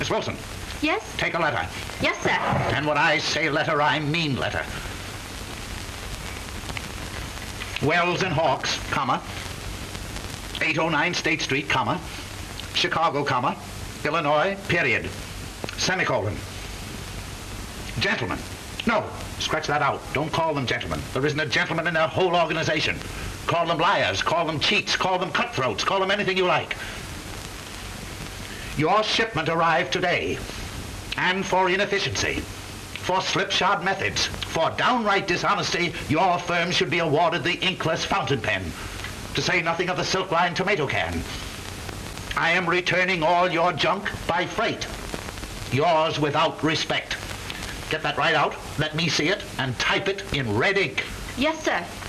Miss Wilson, Yes? take a letter. Yes, sir. And when I say letter, I mean letter. Wells and Hawks, comma, 809 State Street, comma, Chicago, comma, Illinois, period, semicolon. Gentlemen. No, scratch that out. Don't call them gentlemen. There isn't a gentleman in their whole organization. Call them liars, call them cheats, call them cutthroats, call them anything you like. Your shipment arrived today. And for inefficiency, for slipshod methods, for downright dishonesty, your firm should be awarded the inkless fountain pen, to say nothing of the silk-lined tomato can. I am returning all your junk by freight. Yours without respect. Get that right out, let me see it, and type it in red ink. Yes, sir.